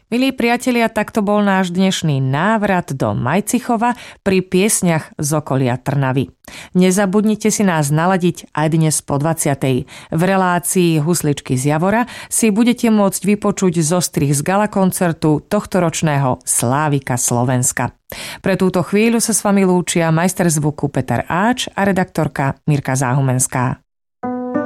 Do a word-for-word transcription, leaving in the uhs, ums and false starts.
Milí priatelia, takto bol náš dnešný návrat do Majcichova pri piesňach z okolia Trnavy. Nezabudnite si nás naladiť aj dnes po dvadsiatej. V relácii Husličky z Javora si budete môcť vypočuť zostrih z gala koncertu tohtoročného Slávika Slovenska. Pre túto chvíľu sa s vami lúčia majster zvuku Peter Áč a redaktorka Mirka Záhumenská.